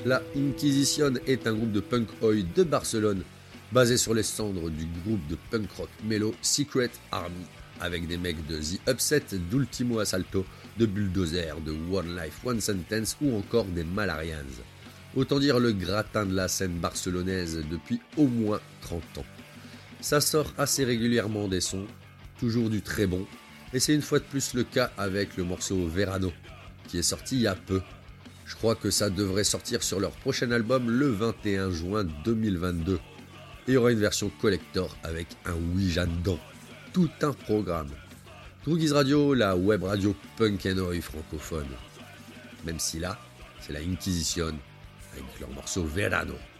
La Inquisition est un groupe de punk oi de Barcelone, basé sur les cendres du groupe de punk rock mélo Secret Army, avec des mecs de The Upset, d'Ultimo Assalto, de Bulldozer, de One Life, One Sentence ou encore des Malarians. Autant dire le gratin de la scène barcelonaise depuis au moins 30 ans. Ça sort assez régulièrement des sons, toujours du très bon, et c'est une fois de plus le cas avec le morceau Verano, qui est sorti il y a peu. Je crois que ça devrait sortir sur leur prochain album le 21 juin 2022. Et il y aura une version collector avec un Ouija dedans. Tout un programme. Droogies Radio, la web radio punk and oi francophone. Même si là, c'est la Inquisition avec leur morceau Verano.